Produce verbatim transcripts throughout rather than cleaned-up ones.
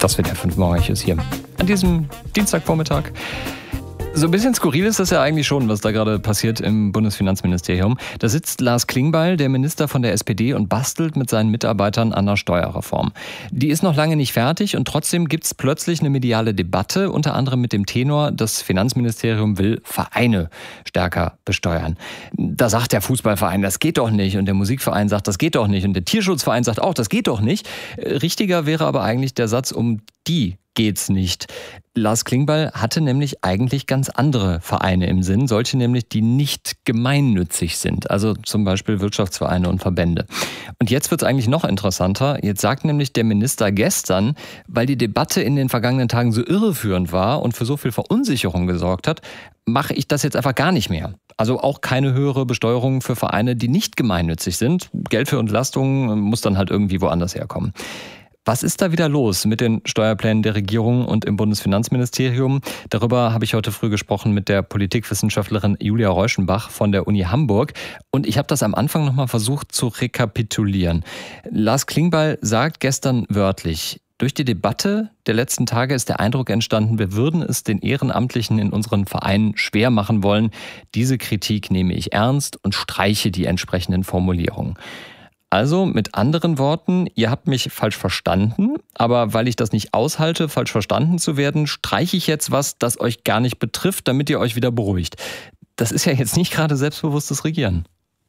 Das wird der fünf Morgens hier an diesem Dienstagvormittag. So ein bisschen skurril ist das ja eigentlich schon, was da gerade passiert im Bundesfinanzministerium. Da sitzt Lars Klingbeil, der Minister von der S P D, und bastelt mit seinen Mitarbeitern an einer Steuerreform. Die ist noch lange nicht fertig und trotzdem gibt es plötzlich eine mediale Debatte, unter anderem mit dem Tenor, das Finanzministerium will Vereine stärker besteuern. Da sagt der Fußballverein, das geht doch nicht, und der Musikverein sagt, das geht doch nicht, und der Tierschutzverein sagt auch, das geht doch nicht. Richtiger wäre aber eigentlich der Satz, um die geht's nicht. Lars Klingbeil hatte nämlich eigentlich ganz andere Vereine im Sinn, solche nämlich, die nicht gemeinnützig sind, also zum Beispiel Wirtschaftsvereine und Verbände. Und jetzt wird's eigentlich noch interessanter. Jetzt sagt nämlich der Minister gestern, weil die Debatte in den vergangenen Tagen so irreführend war und für so viel Verunsicherung gesorgt hat, mache ich das jetzt einfach gar nicht mehr. Also auch keine höhere Besteuerung für Vereine, die nicht gemeinnützig sind. Geld für Entlastungen muss dann halt irgendwie woanders herkommen. Was ist da wieder los mit den Steuerplänen der Regierung und im Bundesfinanzministerium? Darüber habe ich heute früh gesprochen mit der Politikwissenschaftlerin Julia Reuschenbach von der Uni Hamburg. Und ich habe das am Anfang nochmal versucht zu rekapitulieren. Lars Klingbeil sagt gestern wörtlich: Durch die Debatte der letzten Tage ist der Eindruck entstanden, wir würden es den Ehrenamtlichen in unseren Vereinen schwer machen wollen. Diese Kritik nehme ich ernst und streiche die entsprechenden Formulierungen. Also mit anderen Worten, ihr habt mich falsch verstanden, aber weil ich das nicht aushalte, falsch verstanden zu werden, streiche ich jetzt was, das euch gar nicht betrifft, damit ihr euch wieder beruhigt. Das ist ja jetzt nicht gerade selbstbewusstes Regieren.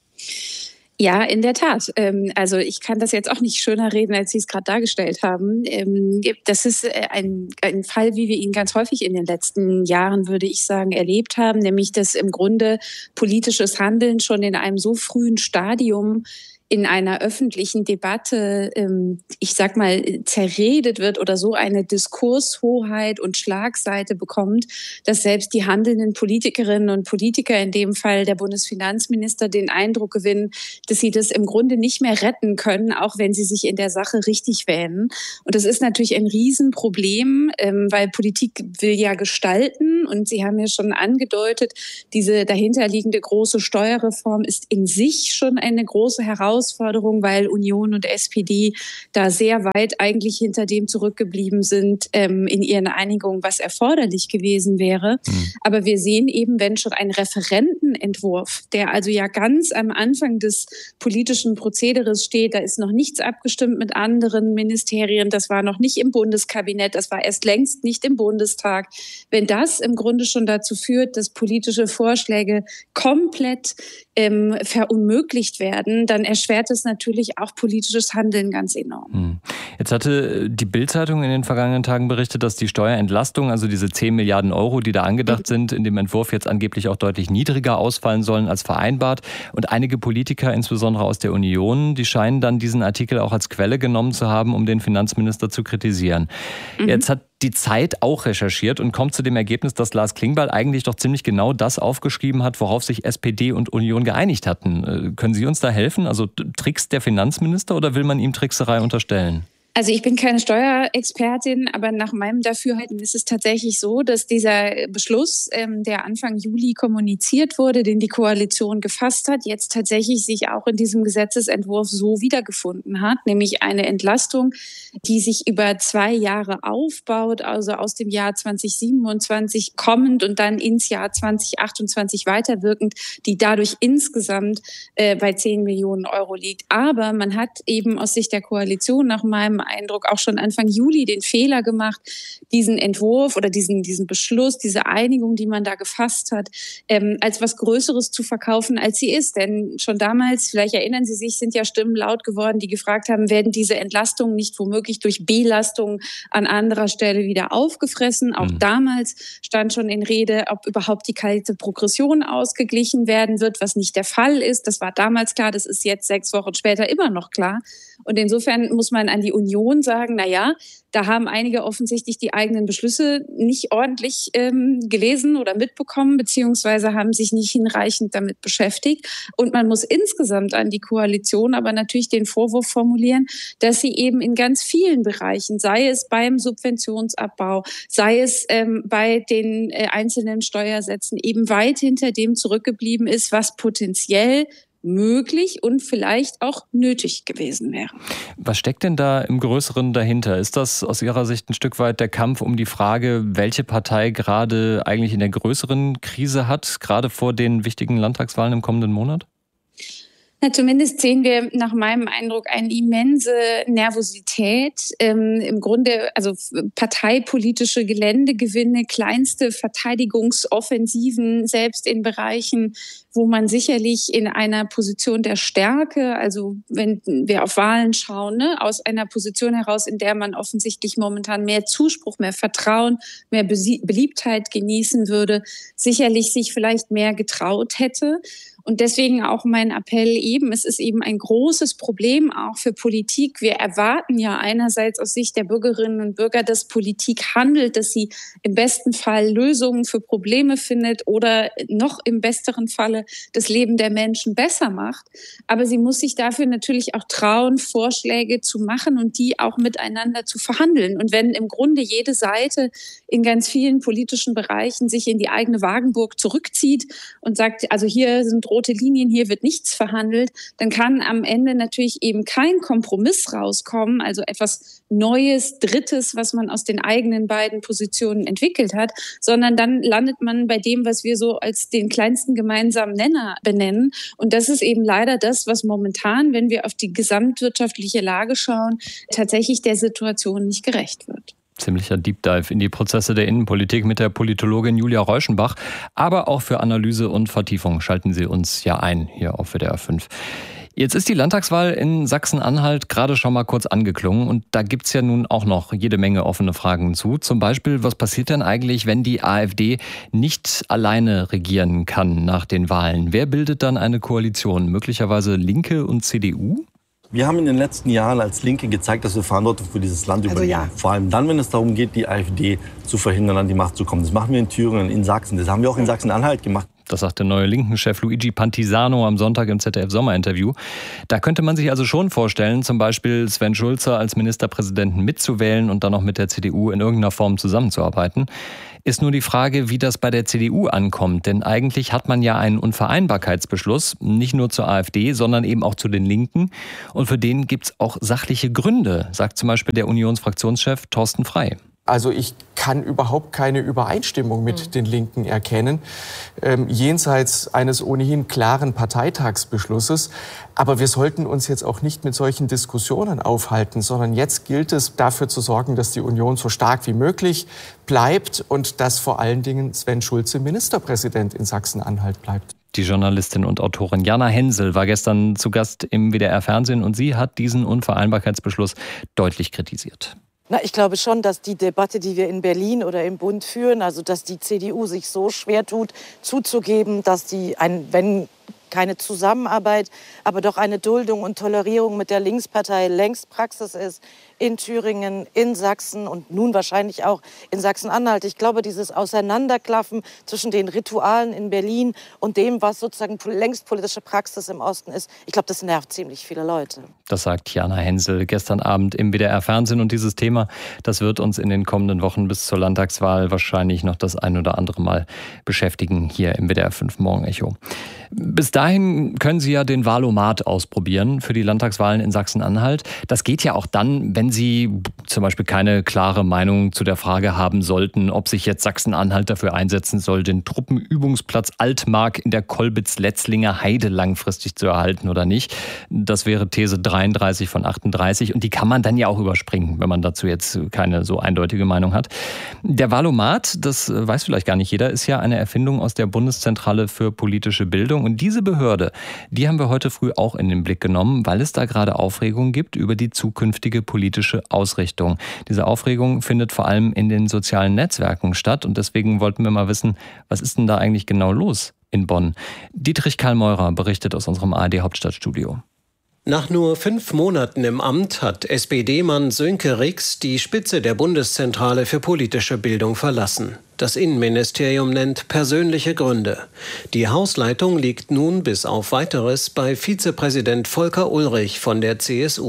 Ja, in der Tat. Also ich kann das jetzt auch nicht schöner reden, als Sie es gerade dargestellt haben. Das ist ein, ein Fall, wie wir ihn ganz häufig in den letzten Jahren, würde ich sagen, erlebt haben, nämlich dass im Grunde politisches Handeln schon in einem so frühen Stadium in einer öffentlichen Debatte, ich sag mal, zerredet wird oder so eine Diskurshoheit und Schlagseite bekommt, dass selbst die handelnden Politikerinnen und Politiker, in dem Fall der Bundesfinanzminister, den Eindruck gewinnen, dass sie das im Grunde nicht mehr retten können, auch wenn sie sich in der Sache richtig wähnen. Und das ist natürlich ein Riesenproblem, weil Politik will ja gestalten, und Sie haben ja schon angedeutet, diese dahinterliegende große Steuerreform ist in sich schon eine große Herausforderung. Herausforderung, weil Union und S P D da sehr weit eigentlich hinter dem zurückgeblieben sind ähm, in ihren Einigungen, was erforderlich gewesen wäre. Mhm. Aber wir sehen eben, wenn schon ein Referentenentwurf, der also ja ganz am Anfang des politischen Prozederes steht, da ist noch nichts abgestimmt mit anderen Ministerien, das war noch nicht im Bundeskabinett, das war erst längst nicht im Bundestag. Wenn das im Grunde schon dazu führt, dass politische Vorschläge komplett ähm, verunmöglicht werden, dann erschwert es natürlich auch politisches Handeln ganz enorm. Jetzt hatte die Bild-Zeitung in den vergangenen Tagen berichtet, dass die Steuerentlastung, also diese zehn Milliarden Euro, die da angedacht sind, in dem Entwurf jetzt angeblich auch deutlich niedriger ausfallen sollen als vereinbart. Und einige Politiker, insbesondere aus der Union, die scheinen dann diesen Artikel auch als Quelle genommen zu haben, um den Finanzminister zu kritisieren. Mhm. Jetzt hat die Zeit auch recherchiert und kommt zu dem Ergebnis, dass Lars Klingbeil eigentlich doch ziemlich genau das aufgeschrieben hat, worauf sich S P D und Union geeinigt hatten. Können Sie uns da helfen? Also trickst der Finanzminister oder will man ihm Trickserei unterstellen? Also ich bin keine Steuerexpertin, aber nach meinem Dafürhalten ist es tatsächlich so, dass dieser Beschluss, ähm, der Anfang Juli kommuniziert wurde, den die Koalition gefasst hat, jetzt tatsächlich sich auch in diesem Gesetzesentwurf so wiedergefunden hat, nämlich eine Entlastung, die sich über zwei Jahre aufbaut, also aus dem Jahr zwanzig siebenundzwanzig kommend und dann ins Jahr zwanzig achtundzwanzig weiterwirkend, die dadurch insgesamt äh, bei zehn Millionen Euro liegt. Aber man hat eben aus Sicht der Koalition nach meinem Eindruck auch schon Anfang Juli den Fehler gemacht, diesen Entwurf oder diesen, diesen Beschluss, diese Einigung, die man da gefasst hat, ähm, als was Größeres zu verkaufen, als sie ist. Denn schon damals, vielleicht erinnern Sie sich, sind ja Stimmen laut geworden, die gefragt haben, werden diese Entlastungen nicht womöglich durch Belastungen an anderer Stelle wieder aufgefressen? Auch mhm. damals stand schon in Rede, ob überhaupt die kalte Progression ausgeglichen werden wird, was nicht der Fall ist. Das war damals klar, das ist jetzt sechs Wochen später immer noch klar. Und insofern muss man an die Union sagen, na ja, da haben einige offensichtlich die eigenen Beschlüsse nicht ordentlich ähm, gelesen oder mitbekommen, beziehungsweise haben sich nicht hinreichend damit beschäftigt. Und man muss insgesamt an die Koalition aber natürlich den Vorwurf formulieren, dass sie eben in ganz vielen Bereichen, sei es beim Subventionsabbau, sei es ähm, bei den äh, einzelnen Steuersätzen, eben weit hinter dem zurückgeblieben ist, was potenziell möglich und vielleicht auch nötig gewesen wäre. Was steckt denn da im Größeren dahinter? Ist das aus Ihrer Sicht ein Stück weit der Kampf um die Frage, welche Partei gerade eigentlich in der größeren Krise hat, gerade vor den wichtigen Landtagswahlen im kommenden Monat? Na, zumindest sehen wir nach meinem Eindruck eine immense Nervosität. Ähm, Im Grunde, also parteipolitische Geländegewinne, kleinste Verteidigungsoffensiven, selbst in Bereichen, wo man sicherlich in einer Position der Stärke, also wenn wir auf Wahlen schauen, ne, aus einer Position heraus, in der man offensichtlich momentan mehr Zuspruch, mehr Vertrauen, mehr Beliebtheit genießen würde, sicherlich sich vielleicht mehr getraut hätte. Und deswegen auch mein Appell eben, es ist eben ein großes Problem auch für Politik. Wir erwarten ja einerseits aus Sicht der Bürgerinnen und Bürger, dass Politik handelt, dass sie im besten Fall Lösungen für Probleme findet oder noch im besseren Falle das Leben der Menschen besser macht. Aber sie muss sich dafür natürlich auch trauen, Vorschläge zu machen und die auch miteinander zu verhandeln. Und wenn im Grunde jede Seite in ganz vielen politischen Bereichen sich in die eigene Wagenburg zurückzieht und sagt, also hier sind rote Linien, hier wird nichts verhandelt, dann kann am Ende natürlich eben kein Kompromiss rauskommen, also etwas Neues, Drittes, was man aus den eigenen beiden Positionen entwickelt hat, sondern dann landet man bei dem, was wir so als den kleinsten gemeinsamen Nenner benennen. Und das ist eben leider das, was momentan, wenn wir auf die gesamtwirtschaftliche Lage schauen, tatsächlich der Situation nicht gerecht wird. Ziemlicher Deep Dive in die Prozesse der Innenpolitik mit der Politologin Julia Reuschenbach. Aber auch für Analyse und Vertiefung schalten Sie uns ja ein hier auf W D R fünf. Jetzt ist die Landtagswahl in Sachsen-Anhalt gerade schon mal kurz angeklungen und da gibt's ja nun auch noch jede Menge offene Fragen zu. Zum Beispiel, was passiert denn eigentlich, wenn die AfD nicht alleine regieren kann nach den Wahlen? Wer bildet dann eine Koalition? Möglicherweise Linke und C D U? Wir haben in den letzten Jahren als Linke gezeigt, dass wir Verantwortung für dieses Land also übernehmen. Ja. Vor allem dann, wenn es darum geht, die AfD zu verhindern, an die Macht zu kommen. Das machen wir in Thüringen, in Sachsen. Das haben wir auch in Sachsen-Anhalt gemacht. Das sagt der neue Linken-Chef Luigi Pantisano am Sonntag im Z D F-Sommerinterview. Da könnte man sich also schon vorstellen, zum Beispiel Sven Schulze als Ministerpräsidenten mitzuwählen und dann noch mit der C D U in irgendeiner Form zusammenzuarbeiten. Ist nur die Frage, wie das bei der C D U ankommt. Denn eigentlich hat man ja einen Unvereinbarkeitsbeschluss, nicht nur zur AfD, sondern eben auch zu den Linken. Und für den gibt es auch sachliche Gründe, sagt zum Beispiel der Unionsfraktionschef Thorsten Frey. Also ich kann überhaupt keine Übereinstimmung mit mhm. den Linken erkennen, ähm, jenseits eines ohnehin klaren Parteitagsbeschlusses. Aber wir sollten uns jetzt auch nicht mit solchen Diskussionen aufhalten, sondern jetzt gilt es, dafür zu sorgen, dass die Union so stark wie möglich bleibt und dass vor allen Dingen Sven Schulze Ministerpräsident in Sachsen-Anhalt bleibt. Die Journalistin und Autorin Jana Hensel war gestern zu Gast im W D R-Fernsehen und sie hat diesen Unvereinbarkeitsbeschluss deutlich kritisiert. Na, ich glaube schon, dass die Debatte, die wir in Berlin oder im Bund führen, also dass die C D U sich so schwer tut, zuzugeben, dass die, ein, wenn keine Zusammenarbeit, aber doch eine Duldung und Tolerierung mit der Linkspartei längst Praxis ist, in Thüringen, in Sachsen und nun wahrscheinlich auch in Sachsen-Anhalt. Ich glaube, dieses Auseinanderklaffen zwischen den Ritualen in Berlin und dem, was sozusagen längst politische Praxis im Osten ist, ich glaube, das nervt ziemlich viele Leute. Das sagt Jana Hensel gestern Abend im W D R-Fernsehen. Und dieses Thema, das wird uns in den kommenden Wochen bis zur Landtagswahl wahrscheinlich noch das ein oder andere Mal beschäftigen hier im W D R fünf Morgenecho. Bis dahin können Sie ja den Wahlomat ausprobieren für die Landtagswahlen in Sachsen-Anhalt. Das geht ja auch dann, wenn Sie zum Beispiel keine klare Meinung zu der Frage haben sollten, ob sich jetzt Sachsen-Anhalt dafür einsetzen soll, den Truppenübungsplatz Altmark in der Kolbitz-Letzlinger Heide langfristig zu erhalten oder nicht. Das wäre These dreiunddreißig von achtunddreißig und die kann man dann ja auch überspringen, wenn man dazu jetzt keine so eindeutige Meinung hat. Der Wahlomat, das weiß vielleicht gar nicht jeder, ist ja eine Erfindung aus der Bundeszentrale für politische Bildung und diese Behörde, die haben wir heute früh auch in den Blick genommen, weil es da gerade Aufregung gibt über die zukünftige politische Ausrichtung. Diese Aufregung findet vor allem in den sozialen Netzwerken statt und deswegen wollten wir mal wissen, was ist denn da eigentlich genau los in Bonn? Dietrich Karl-Meurer berichtet aus unserem A R D-Hauptstadtstudio. Nach nur fünf Monaten im Amt hat S P D-Mann Sönke Rix die Spitze der Bundeszentrale für politische Bildung verlassen. Das Innenministerium nennt persönliche Gründe. Die Hausleitung liegt nun bis auf Weiteres bei Vizepräsident Volker Ullrich von der C S U.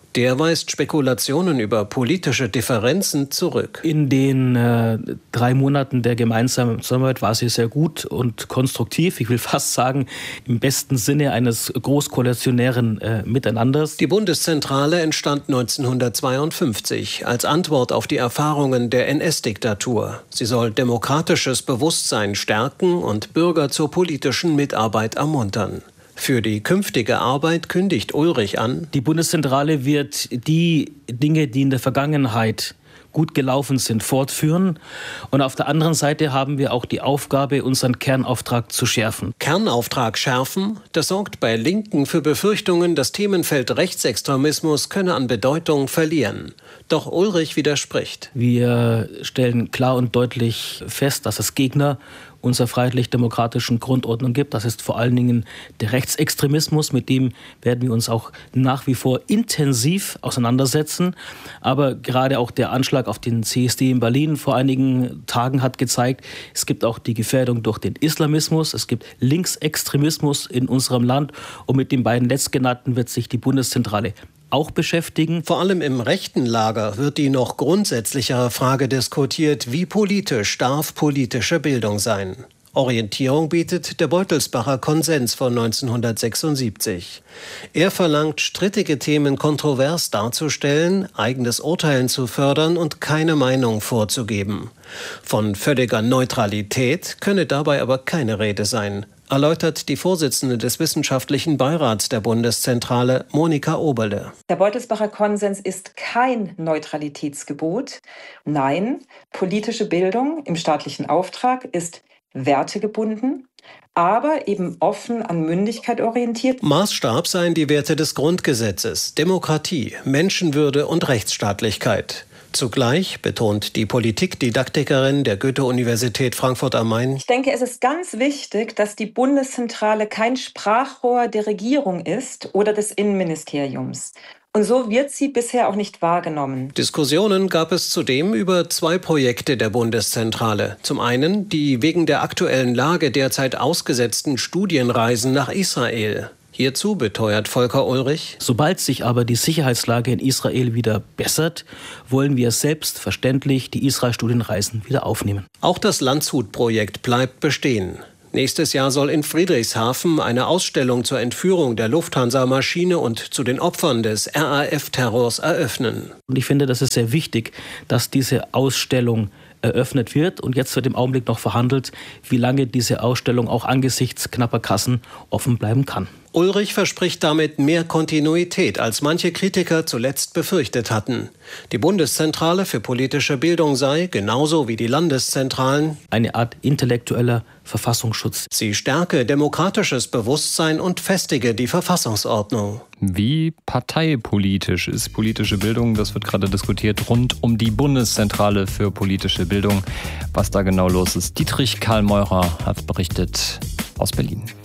Der weist Spekulationen über politische Differenzen zurück. In den äh, drei Monaten der gemeinsamen Zusammenarbeit war sie sehr gut und konstruktiv. Ich will fast sagen, im besten Sinne eines großkoalitionären äh, Miteinanders. Die Bundeszentrale entstand neunzehnhundertzweiundfünfzig als Antwort auf die Erfahrungen der N S-Diktatur. Sie soll demokratisches Bewusstsein stärken und Bürger zur politischen Mitarbeit ermuntern. Für die künftige Arbeit kündigt Ulrich an: Die Bundeszentrale wird die Dinge, die in der Vergangenheit gut gelaufen sind, fortführen. Und auf der anderen Seite haben wir auch die Aufgabe, unseren Kernauftrag zu schärfen. Kernauftrag schärfen? Das sorgt bei Linken für Befürchtungen, das Themenfeld Rechtsextremismus könne an Bedeutung verlieren. Doch Ulrich widerspricht. Wir stellen klar und deutlich fest, dass es Gegner unserer freiheitlich-demokratischen Grundordnung gibt. Das ist vor allen Dingen der Rechtsextremismus, mit dem werden wir uns auch nach wie vor intensiv auseinandersetzen. Aber gerade auch der Anschlag auf den C S D in Berlin vor einigen Tagen hat gezeigt, es gibt auch die Gefährdung durch den Islamismus, es gibt Linksextremismus in unserem Land und mit den beiden letztgenannten wird sich die Bundeszentrale auch beschäftigen. Vor allem im rechten Lager wird die noch grundsätzlichere Frage diskutiert, wie politisch darf politische Bildung sein. Orientierung bietet der Beutelsbacher Konsens von neunzehnhundertsechsundsiebzig. Er verlangt, strittige Themen kontrovers darzustellen, eigenes Urteilen zu fördern und keine Meinung vorzugeben. Von völliger Neutralität könne dabei aber keine Rede sein, erläutert die Vorsitzende des Wissenschaftlichen Beirats der Bundeszentrale, Monika Oberle. Der Beutelsbacher Konsens ist kein Neutralitätsgebot. Nein, politische Bildung im staatlichen Auftrag ist wertegebunden, aber eben offen an Mündigkeit orientiert. Maßstab seien die Werte des Grundgesetzes, Demokratie, Menschenwürde und Rechtsstaatlichkeit. Zugleich betont die Politikdidaktikerin der Goethe-Universität Frankfurt am Main: Ich denke, es ist ganz wichtig, dass die Bundeszentrale kein Sprachrohr der Regierung ist oder des Innenministeriums. Und so wird sie bisher auch nicht wahrgenommen. Diskussionen gab es zudem über zwei Projekte der Bundeszentrale. Zum einen die wegen der aktuellen Lage derzeit ausgesetzten Studienreisen nach Israel. Hierzu beteuert Volker Ulrich: Sobald sich aber die Sicherheitslage in Israel wieder bessert, wollen wir selbstverständlich die Israel-Studienreisen wieder aufnehmen. Auch das Landshut-Projekt bleibt bestehen. Nächstes Jahr soll in Friedrichshafen eine Ausstellung zur Entführung der Lufthansa-Maschine und zu den Opfern des R A F-Terrors eröffnen. Und ich finde, das ist sehr wichtig, dass diese Ausstellung eröffnet wird. Und jetzt wird im Augenblick noch verhandelt, wie lange diese Ausstellung auch angesichts knapper Kassen offen bleiben kann. Ulrich verspricht damit mehr Kontinuität, als manche Kritiker zuletzt befürchtet hatten. Die Bundeszentrale für politische Bildung sei, genauso wie die Landeszentralen, eine Art intellektueller Verfassungsschutz. Sie stärke demokratisches Bewusstsein und festige die Verfassungsordnung. Wie parteipolitisch ist politische Bildung? Das wird gerade diskutiert rund um die Bundeszentrale für politische Bildung. Was da genau los ist, Dietrich Karl Meurer hat berichtet aus Berlin.